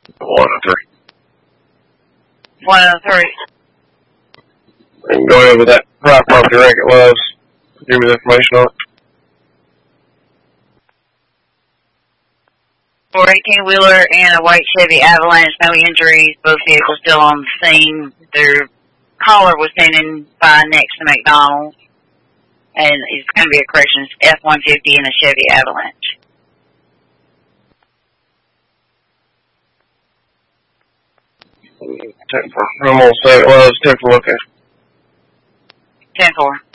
1 of 3. 1 of 3. And go ahead with that private property wreck it was. Give me the information on it. 418-wheeler and a white Chevy Avalanche, no injuries, both vehicles still on the scene. Their caller was standing by next to McDonald's, and it's going to be a corrections F-150 and a Chevy Avalanche. I'm going to say it was 10 for location. 10-4.